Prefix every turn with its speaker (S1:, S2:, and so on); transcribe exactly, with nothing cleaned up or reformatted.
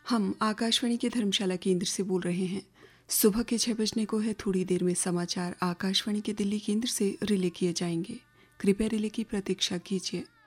S1: हम आकाशवाणी के धर्मशाला केंद्र से बोल रहे हैं। सुबह के छह बजने को है। थोड़ी देर में समाचार आकाशवाणी के दिल्ली केंद्र से रिले किए जाएंगे। कृपया रिले की प्रतीक्षा कीजिए।